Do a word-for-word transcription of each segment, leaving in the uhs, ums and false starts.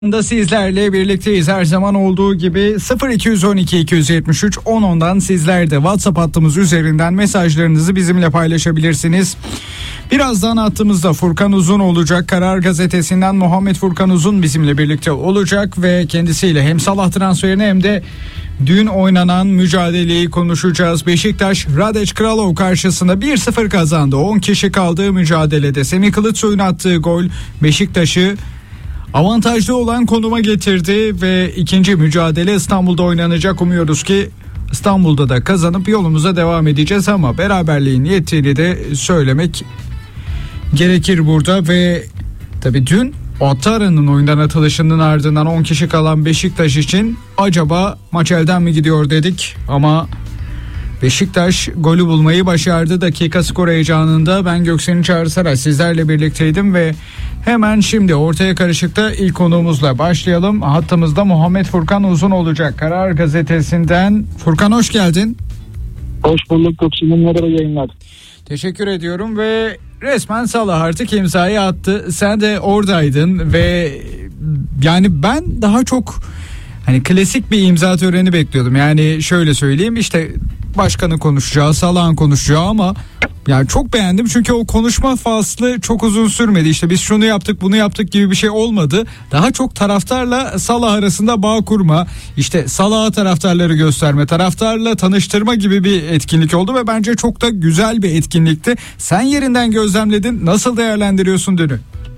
da sizlerle birlikteyiz her zaman olduğu gibi. Sıfır iki on iki iki yetmiş üç on ondan sizler de WhatsApp hattımız üzerinden mesajlarınızı bizimle paylaşabilirsiniz. Birazdan hattımızda Furkan Uzun olacak. Karar Gazetesi'nden Muhammed Furkan Uzun bizimle birlikte olacak ve kendisiyle hem Salah transferini hem de dün oynanan mücadeleyi konuşacağız. Beşiktaş Radec Kralov karşısında bir sıfır kazandı. on kişi kaldığı mücadelede Semih Kılıçsoy'un attığı gol Beşiktaş'ı avantajlı olan konuma getirdi ve ikinci mücadele İstanbul'da oynanacak. Umuyoruz ki İstanbul'da da kazanıp yolumuza devam edeceğiz ama beraberliğin yettiğini de söylemek gerekir burada. Ve tabii dün Ouattara'nın oyundan atılışının ardından on kişi kalan Beşiktaş için acaba maç elden mi gidiyor dedik ama Beşiktaş golü bulmayı başardı. Dakika skor heyecanında ben Göksel'in Çağrı Saray sizlerle birlikteydim ve hemen şimdi Ortaya Karışık'ta ilk konuğumuzla başlayalım. Hattımızda Muhammed Furkan Uzun olacak. Karar Gazetesi'nden. Furkan hoş geldin. Hoş bulduk Göksel'in, merhaba yayınlar. Teşekkür ediyorum ve resmen Salah artık imzayı attı. Sen de oradaydın ve yani ben daha çok hani klasik bir imza töreni bekliyordum. Yani şöyle söyleyeyim, işte başkanın konuşacağı, Salah'ın konuşacağı ama yani çok beğendim çünkü o konuşma faslı çok uzun sürmedi. İşte biz şunu yaptık, bunu yaptık gibi bir şey olmadı. Daha çok taraftarla Salah arasında bağ kurma, işte Salah'a taraftarları gösterme, taraftarla tanıştırma gibi bir etkinlik oldu ve bence çok da güzel bir etkinlikti. Sen yerinden gözlemledin. Nasıl değerlendiriyorsun dünü?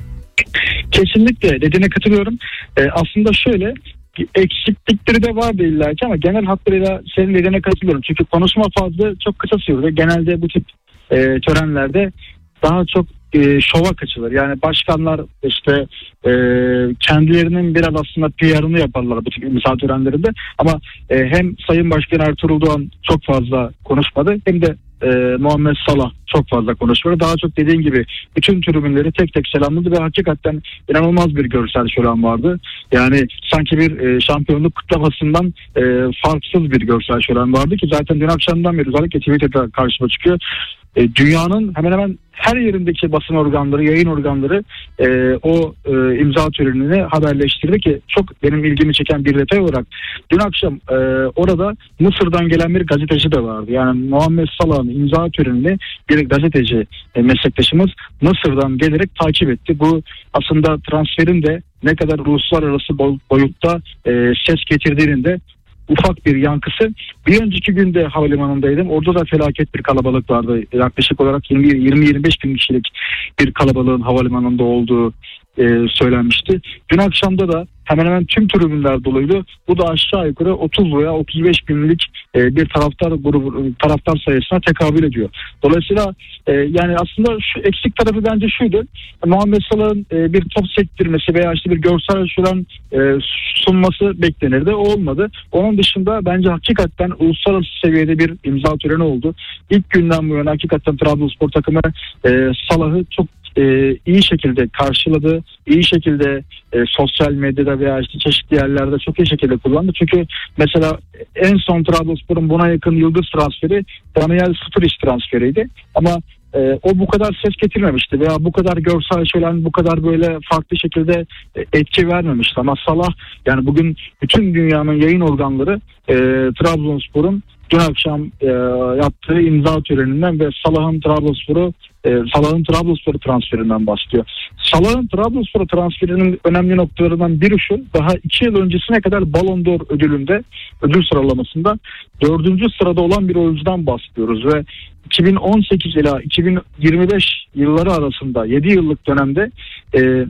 Kesinlikle dediğine katılıyorum. Ee, aslında şöyle, eksiklikleri de vardı illaki ama genel hatlarıyla senin dediğine katılıyorum. Çünkü konuşma fazla çok kısa sürdü. Genelde bu tip e, törenlerde daha çok e, şova kaçılır. Yani başkanlar işte e, kendilerinin biraz aslında P R'ını yaparlar bu tip imza törenlerinde. Ama e, hem Sayın Başkan Ertuğrul Doğan çok fazla konuşmadı hem de e, Muhammed Salah çok fazla konuşmadı. Daha çok dediğin gibi bütün tribünleri tek tek selamladı ve hakikaten inanılmaz bir görsel şölen vardı. Yani sanki bir e, şampiyonluk kutlamasından e, farksız bir görsel şölen vardı ki zaten dün akşamdan beri özellikle Twitter'da karşıma çıkıyor. E, dünyanın hemen hemen her yerindeki basın organları, yayın organları e, o e, imza törenini haberleştirdi ki çok benim ilgimi çeken bir detay olarak dün akşam e, orada Mısır'dan gelen bir gazeteci de vardı. Yani Muhammed Salah'ın imza törenini bir gazeteci e, meslektaşımız Mısır'dan gelerek takip etti. Bu aslında transferin de ne kadar uluslararası boyutta e, ses getirdiğinin de ufak bir yankısı. Bir önceki günde havalimanındaydım. Orada da felaket bir kalabalık vardı. Yaklaşık olarak yirmi yirmi beş bin kişilik bir kalabalığın havalimanında olduğu e, söylenmişti. Dün akşamda da hemen hemen tüm tribünler doluydu. Bu da aşağı yukarı otuz veya otuz beş binlik e, bir taraftar grubu, taraftar sayısına tekabül ediyor. Dolayısıyla e, yani aslında şu eksik tarafı bence şuydu. Muhammed Salah'ın e, bir top sektirmesi veya işte bir görsel şölen e, sunması beklenirdi. O olmadı. Onun dışında bence hakikaten uluslararası seviyede bir imza töreni oldu. İlk günden bu yana hakikaten Trabzonspor takımı e, Salah'ı çok e, iyi şekilde karşıladı. İyi şekilde e, sosyal medyada veya işte çeşitli yerlerde çok iyi şekilde kullandı. Çünkü mesela en son Trabzonspor'un buna yakın yıldız transferi Daniel Sturridge transferiydi. Ama e, o bu kadar ses getirmemişti veya bu kadar görsel şölen, bu kadar böyle farklı şekilde e, etki vermemişti. Ama Salah, yani bugün bütün dünyanın yayın organları e, Trabzonspor'un dün akşam e, yaptığı imza töreninden ve Salah'ın Trabzonspor'u e, Salah'ın Trabzonspor transferinden bahsediyor. Salah'ın Trabzonspor transferinin önemli noktalarından biri şu: daha iki yıl öncesine kadar Ballon d'Or ödülünde, ödül sıralamasında dördüncü sırada olan bir oyuncudan bahsediyoruz ve iki bin on sekiz ila iki bin yirmi beş yılları arasında yedi yıllık dönemde e,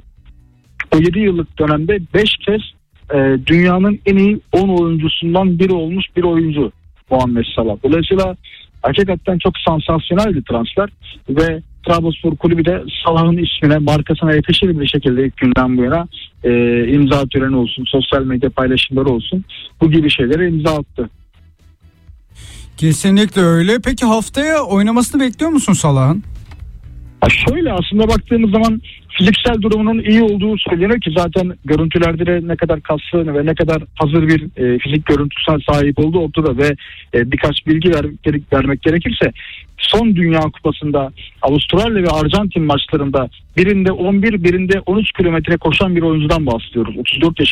o yedi yıllık dönemde beş kez e, dünyanın en iyi on oyuncusundan biri olmuş bir oyuncu Muhammed Salah. Dolayısıyla hakikaten çok sansasyonel bir transfer ve Trabzonspor Kulübü de Salah'ın ismine, markasına yakışır bir şekilde ilk günden bu yana e, imza töreni olsun, sosyal medya paylaşımları olsun, bu gibi şeylere imza attı. Kesinlikle öyle. Peki haftaya oynamasını bekliyor musun Salah'ın? Şöyle, aslında baktığımız zaman fiziksel durumunun iyi olduğu söyleniyor ki zaten görüntülerde de ne kadar kaslı ve ne kadar hazır bir e, fizik görüntüsüne sahip olduğu ortada ve e, birkaç bilgi ver, gerek, vermek gerekirse son Dünya Kupası'nda Avustralya ve Arjantin maçlarında birinde on bir birinde on üç kilometre koşan bir oyuncudan bahsediyoruz. otuz dört